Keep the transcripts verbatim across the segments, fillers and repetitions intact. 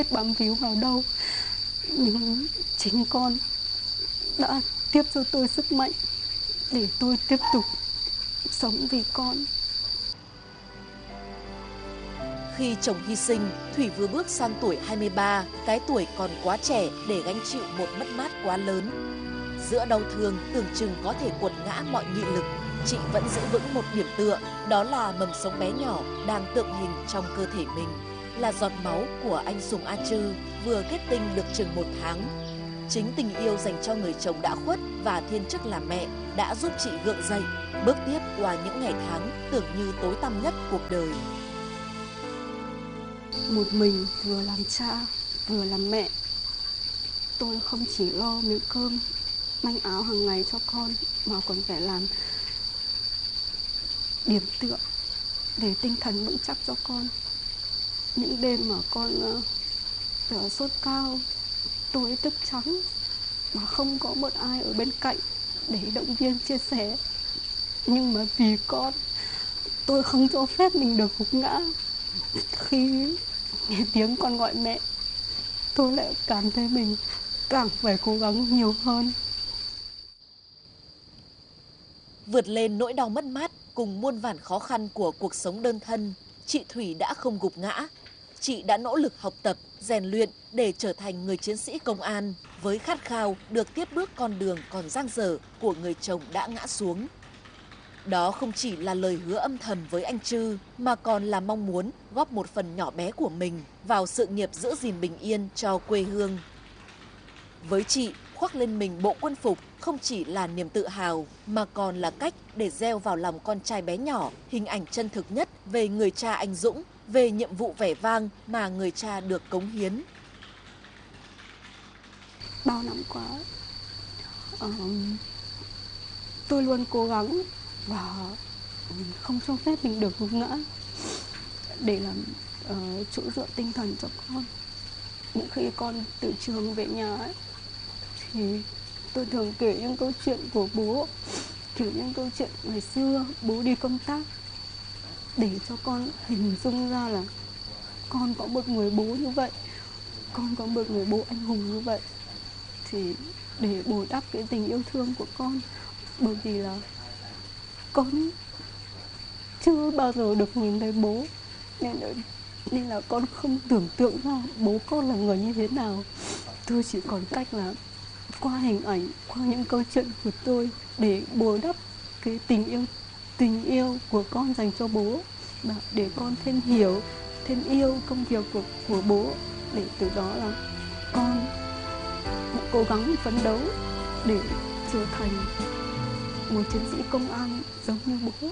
bám víu vào đâu, nhưng chính con đã tiếp cho tôi sức mạnh để tôi tiếp tục sống vì con. Khi chồng hy sinh, Thủy vừa bước sang tuổi hai mươi ba, cái tuổi còn quá trẻ để gánh chịu một mất mát quá lớn. Giữa đau thương tưởng chừng có thể quật ngã mọi nghị lực, chị vẫn giữ vững một điểm tựa, đó là mầm sống bé nhỏ đang tượng hình trong cơ thể mình, là giọt máu của anh Sùng A Trư vừa kết tinh được chừng một tháng. Chính tình yêu dành cho người chồng đã khuất và thiên chức làm mẹ đã giúp chị gượng dậy, bước tiếp qua những ngày tháng tưởng như tối tăm nhất cuộc đời. Một mình vừa làm cha, vừa làm mẹ, tôi không chỉ lo miếng cơm, manh áo hàng ngày cho con, mà còn phải làm điểm tựa để tinh thần vững chắc cho con. Những đêm mà con uh, sốt cao, tôi thức trắng mà không có một ai ở bên cạnh để động viên chia sẻ. Nhưng mà vì con, tôi không cho phép mình được gục ngã. Khi nghe tiếng con gọi mẹ, tôi lại cảm thấy mình càng phải cố gắng nhiều hơn. Vượt lên nỗi đau mất mát cùng muôn vàn khó khăn của cuộc sống đơn thân, chị Thủy đã không gục ngã. Chị đã nỗ lực học tập, rèn luyện để trở thành người chiến sĩ công an với khát khao được tiếp bước con đường còn dang dở của người chồng đã ngã xuống. Đó không chỉ là lời hứa âm thầm với anh Trư, mà còn là mong muốn góp một phần nhỏ bé của mình vào sự nghiệp giữ gìn bình yên cho quê hương. Với chị, khoác lên mình bộ quân phục không chỉ là niềm tự hào, mà còn là cách để gieo vào lòng con trai bé nhỏ hình ảnh chân thực nhất về người cha anh dũng, về nhiệm vụ vẻ vang mà người cha được cống hiến. Bao năm qua, uh, tôi luôn cố gắng và không cho phép mình được gục ngã để làm uh, chỗ dựa tinh thần cho con. Những khi con từ trường về nhà ấy, thì tôi thường kể những câu chuyện của bố, kể những câu chuyện ngày xưa bố đi công tác, để cho con hình dung ra là con có một người bố như vậy, con có một người bố anh hùng như vậy, thì để bồi đắp cái tình yêu thương của con. Bởi vì là con chưa bao giờ được nhìn thấy bố, nên là, nên là con không tưởng tượng ra bố con là người như thế nào. Tôi chỉ còn cách là qua hình ảnh, qua những câu chuyện của tôi để bồi đắp cái tình yêu tình yêu của con dành cho bố, và để con thêm hiểu, thêm yêu công việc của, của bố, để từ đó là con cố gắng phấn đấu để trở thành một chiến sĩ công an giống như bố.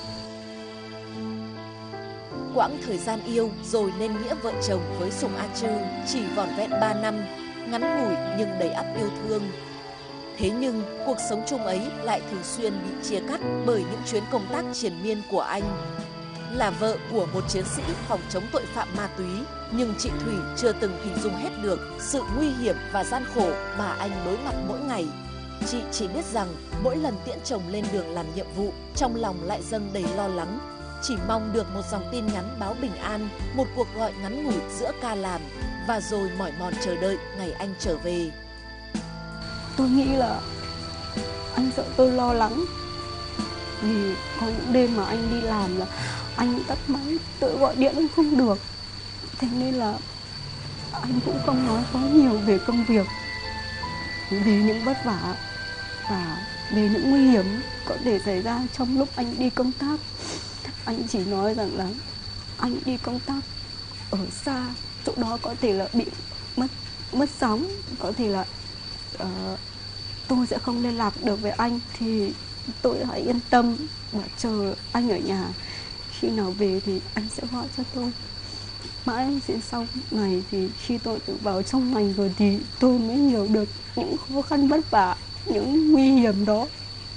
Quãng thời gian yêu rồi nên nghĩa vợ chồng với Sùng A Trư chỉ vỏn vẹn ba năm, ngắn ngủi nhưng đầy ắp yêu thương. Thế nhưng cuộc sống chung ấy lại thường xuyên bị chia cắt bởi những chuyến công tác triền miên của anh. Là vợ của một chiến sĩ phòng chống tội phạm ma túy, nhưng chị Thủy chưa từng hình dung hết được sự nguy hiểm và gian khổ mà anh đối mặt mỗi ngày. Chị chỉ biết rằng mỗi lần tiễn chồng lên đường làm nhiệm vụ, trong lòng lại dâng đầy lo lắng. Chỉ mong được một dòng tin nhắn báo bình an, một cuộc gọi ngắn ngủi giữa ca làm, và rồi mỏi mòn chờ đợi ngày anh trở về. Tôi nghĩ là anh sợ tôi lo lắng, vì có những đêm mà anh đi làm là anh tắt máy, tự gọi điện cũng không được. Thế nên là anh cũng không nói quá nhiều về công việc, về những vất vả và về những nguy hiểm có thể xảy ra trong lúc anh đi công tác. Anh chỉ nói rằng là anh đi công tác ở xa, chỗ đó có thể là bị mất mất sóng, có thể là uh, tôi sẽ không liên lạc được với anh, thì tôi hãy yên tâm và chờ anh ở nhà. Khi nào về thì anh sẽ gọi cho tôi. Mãi đến sau này thì khi tôi tự vào trong ngành rồi thì tôi mới hiểu được những khó khăn vất vả, những nguy hiểm đó.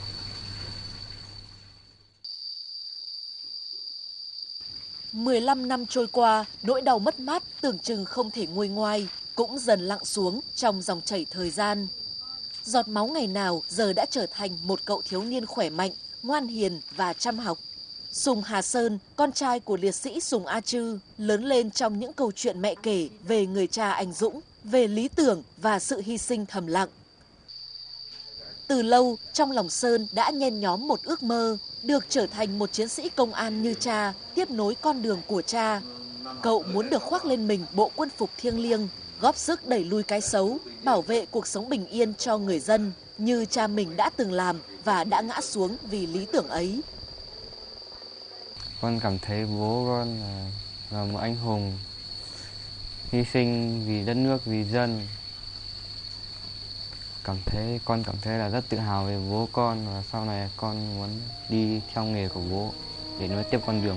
mười lăm năm trôi qua, nỗi đau mất mát tưởng chừng không thể nguôi ngoai cũng dần lặng xuống trong dòng chảy thời gian. Giọt máu ngày nào giờ đã trở thành một cậu thiếu niên khỏe mạnh, ngoan hiền và chăm học. Sùng Hà Sơn, con trai của liệt sĩ Sùng A Chư, lớn lên trong những câu chuyện mẹ kể về người cha anh dũng, về lý tưởng và sự hy sinh thầm lặng. Từ lâu, trong lòng Sơn đã nhen nhóm một ước mơ, được trở thành một chiến sĩ công an như cha, tiếp nối con đường của cha. Cậu muốn được khoác lên mình bộ quân phục thiêng liêng, góp sức đẩy lùi cái xấu, bảo vệ cuộc sống bình yên cho người dân, như cha mình đã từng làm và đã ngã xuống vì lý tưởng ấy. Con cảm thấy bố con là, là một anh hùng, hy sinh vì đất nước, vì dân. Cảm thấy con cảm thấy là rất tự hào về bố con, và sau này con muốn đi theo nghề của bố để nối tiếp con đường